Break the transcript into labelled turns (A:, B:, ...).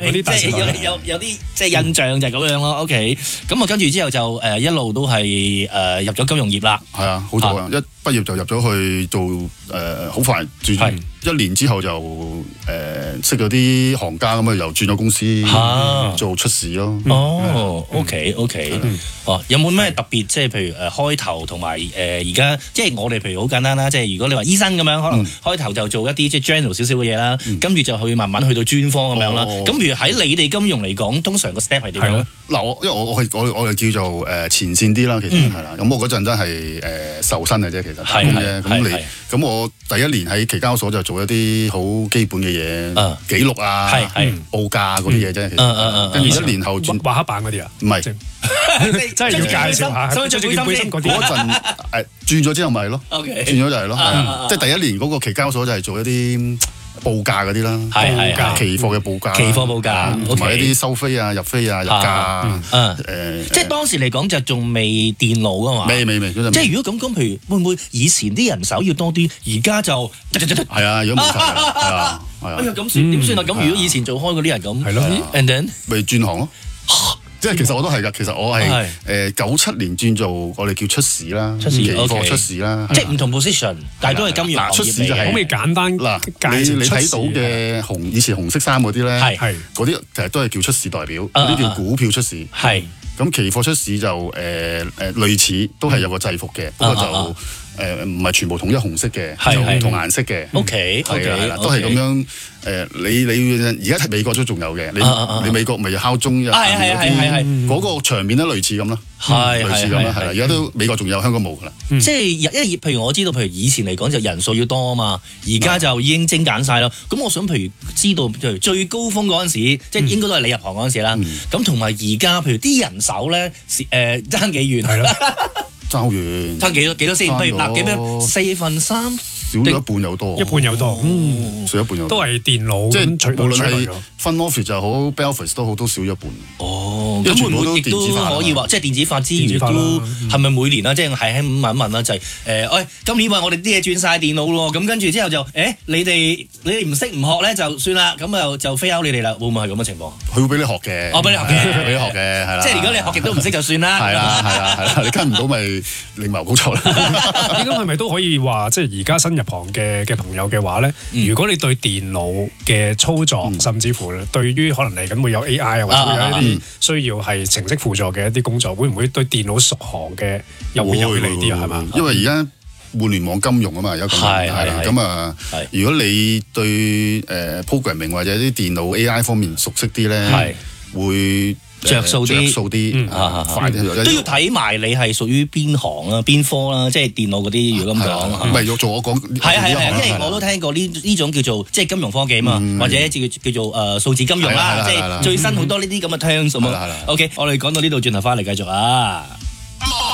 A: 嗰啲大時代
B: 有啲即係印象就係咁樣咯。OK， 咁啊跟住之後就一路都係入咗金融業啦。
C: 係啊，好早啊！一畢業就入咗去做好快轉1年之後就識咗啲行家咁啊，又轉咗公司做出事咯。
B: 哦，OK，哦，有冇咩特別即係譬如開頭同埋而家即係我哋譬如好簡單啦，即係如果你話醫生咁樣，可能開頭就做一啲即係 general 少少嘅嘢啦，跟住就去慢慢去到專科咁樣啦。咁譬如喺你哋金融嚟講，通常個 step 係點樣咧？
C: 嗱，因為我哋叫做前線啲啦，其實係啦。咁我嗰陣真係受薪嘅啫，其實打工啫。咁我第1年喺期交所就做一啲好基本嘅嘢，記錄啊、報價嗰啲嘢啫。跟住1年後轉
A: 畫黑板嗰啲啊？
C: 唔係，
A: 真係要介紹下，
B: 所以最背心嗰
C: 陣轉咗之後咪係咯，轉咗就係咯，即係第1年嗰個期交所就係做一啲報價嗰啲啦，期貨嘅報價，
B: 期貨報價，
C: 同埋一啲收飛啊、入飛啊、入價
B: 即係當時嚟講就仲未電腦噶嘛？
C: 未，
B: 即係如果咁，譬如會唔會以前啲人手要多啲，而家就
C: 係啊，如果冇晒係啊，
B: 哎呀咁算點算啊？咁如果以前做開嗰啲人咁，
A: 係咯
B: ，and then
C: 咪轉行咯。即係其實我都係㗎，其實我係97年轉做我哋叫出市啦，期貨出市啦，
B: 即係唔同 position，但係都係金融行業嚟嘅。
C: 出市就係
A: 可唔可以簡單
C: 你睇到嘅以前紅色衫嗰啲咧，嗰啲其實都係叫出市代表，嗰啲叫股票出市。
B: 係
C: 咁期貨出市就類似都係有個制服嘅，不過就唔係全部統一紅色嘅，就唔同顏色嘅。
B: OK，
C: 都係咁樣。你而家美國都仲有嘅，你美國咪敲鐘啊？係嗰個場面都類似咁咯，類似咁啦，係啦。而家都美國仲有，香港冇噶啦。
B: 即係因為譬如我知道，譬如以前嚟講就人數要多啊嘛，而家就已經精簡晒咯。咁我想譬如知道，譬如最高峰嗰陣時，即係應該都係你入行嗰陣時啦。咁同埋而家譬如啲人手咧，爭幾遠係咯？
C: 爭好遠，
B: 爭幾多先？譬如嗱，幾多4/3？
C: 少咗一半有多，
A: 一半有多，
C: 少一半有多，
A: 都係電腦，
C: 即係無論係分 office 就好 ，Belfast 都好，都少一半。
B: 哦，咁會唔會亦都可以話，即係電子化之餘，都係咪每年啦？即係係咁問一問啦，就係今年話我哋啲嘢轉晒電腦咯，咁跟住之後就你哋唔識唔學咧就算啦，咁就飛 out 你哋啦，會唔會係咁嘅情況？
C: 佢會俾你學嘅，
B: 俾你學嘅，
C: 俾你學嘅，係啦。
B: 即係如果你學極都唔識就算啦。
C: 係啦，你跟唔到咪另謀高就啦。
A: 咁係咪都可以話，即係而家新入行嘅朋友嘅話咧，如果你對電腦嘅操作，甚至乎對於可能嚟緊會有 AI 或者會有一啲需要係程式輔助嘅一啲工作，會唔會對電腦熟行嘅又會有利啲啊？係嘛？
C: 因為而家互聯網金融啊嘛，有咁咁啊。如果你對programming 或者啲電腦 AI 方面熟悉啲咧，會
B: 着數啲，
C: 快啲
B: 都要睇埋你係屬於邊行啊、邊科啦，即係電腦嗰啲。如果咁講，
C: 唔係要做我講
B: 係，因為我都聽過呢種叫做即係金融科技啊嘛，或者叫做數字金融啦，即係最新好多呢啲咁嘅 terms 咁啊。OK，我哋講到呢度，轉頭翻嚟繼續啊。